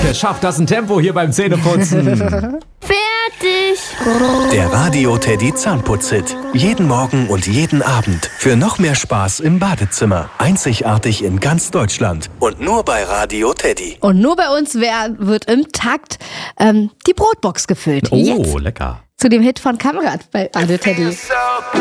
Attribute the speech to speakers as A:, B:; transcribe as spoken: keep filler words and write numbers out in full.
A: Wer schafft das ein Tempo hier beim Zähneputzen?
B: Fertig.
C: Der Radio Teddy Zahnputz-Hit. Jeden Morgen und jeden Abend. Für noch mehr Spaß im Badezimmer. Einzigartig in ganz Deutschland. Und nur bei Radio Teddy.
D: Und nur bei uns wer, wird im Takt ähm, die Brotbox gefüllt.
A: Oh,
D: Jetzt
A: lecker.
D: zu dem Hit von Kamerad bei Radio Teddy.